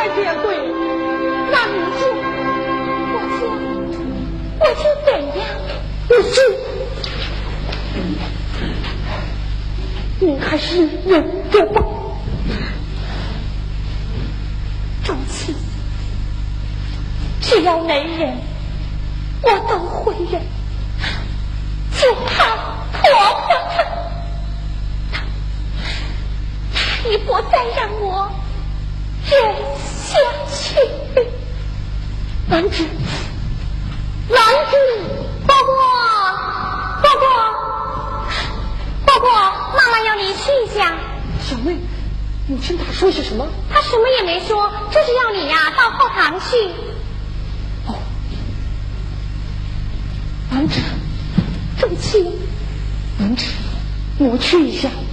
太见鬼！那你说，我就怎样？你还是忍着吧。周琦，只要能忍，我都会忍，就怕婆婆她已不再让我忍下去。兰芝， 伯伯，妈妈要离去一下。 小妹，母亲她说些什么？ 她什么也没说，就是要你呀到后堂去。 哦，兰芝，周琦，兰芝，我去一下。